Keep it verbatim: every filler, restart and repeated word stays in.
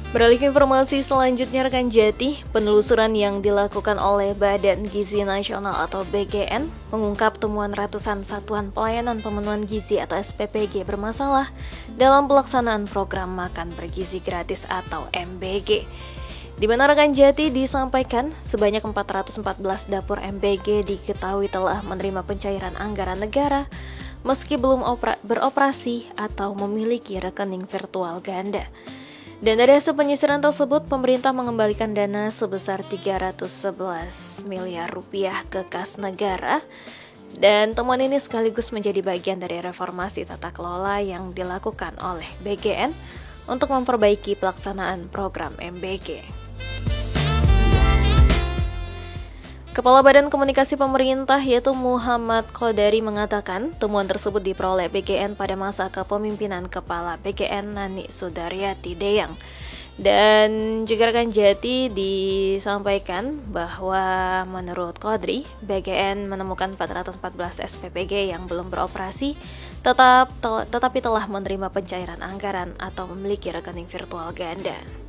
Beralih ke informasi selanjutnya, rekan Jati, penelusuran yang dilakukan oleh Badan Gizi Nasional atau B G N mengungkap temuan ratusan satuan pelayanan pemenuhan gizi atau S P P G bermasalah dalam pelaksanaan program makan bergizi gratis atau M B G. Di mana, rekan Jati, disampaikan sebanyak empat ratus empat belas dapur M B G diketahui telah menerima pencairan anggaran negara meski belum opera- beroperasi atau memiliki rekening virtual ganda. Dan dari hasil penyisiran tersebut, pemerintah mengembalikan dana sebesar tiga ratus sebelas miliar rupiah ke kas negara. Dan temuan ini sekaligus menjadi bagian dari reformasi tata kelola yang dilakukan oleh B G N untuk memperbaiki pelaksanaan program M B G. Kepala Badan Komunikasi Pemerintah yaitu Muhammad Qodari mengatakan temuan tersebut diperoleh B G N pada masa kepemimpinan Kepala B G N Nani Sudaryati Deyang. Dan juga rekan Jati disampaikan bahwa menurut Qodri, B G N menemukan empat ratus empat belas S P P G yang belum beroperasi tetap tel- tetapi telah menerima pencairan anggaran atau memiliki rekening virtual ganda.